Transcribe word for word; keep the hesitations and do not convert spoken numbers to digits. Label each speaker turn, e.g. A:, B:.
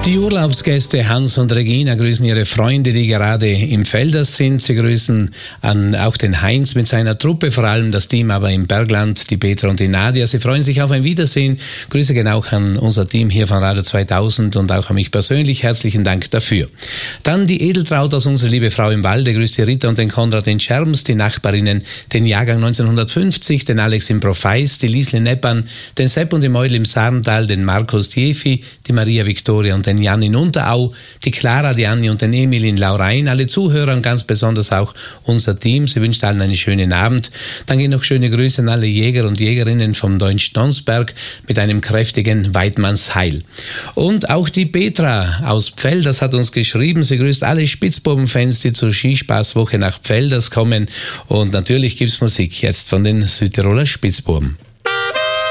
A: Die Urlaubsgäste Hans und Regina grüßen ihre Freunde, die gerade im Felders sind. Sie grüßen an auch den Heinz mit seiner Truppe, vor allem das Team aber im Bergland, die Petra und die Nadia. Sie freuen sich auf ein Wiedersehen. Grüße gehen auch an unser Team hier von Radio zweitausend und auch an mich persönlich. Herzlichen Dank dafür. Dann die Edeltraut aus Unsere liebe Frau im Walde. Grüße Rita und den Konrad in Scherms, die Nachbarinnen, den Jahrgang neunzehnhundertfünfzig, den Alex in Profeis, die Liesle Neppan, den Sepp und die Meudl im Sarntal, den Markus Diefi, die Maria Viktoria und den Jan in Unterau, die Clara, die Anni und den Emil in Laurein, alle Zuhörer und ganz besonders auch unser Team. Sie wünscht allen einen schönen Abend. Dann gehen noch schöne Grüße an alle Jäger und Jägerinnen vom Deutsch-Donsberg mit einem kräftigen Weidmannsheil. Und auch die Petra aus Pfelders hat uns geschrieben, sie grüßt alle Spitzbuben-Fans, die zur Skispaßwoche nach Pfelders kommen. Und natürlich gibt's Musik jetzt von den Südtiroler Spitzbuben.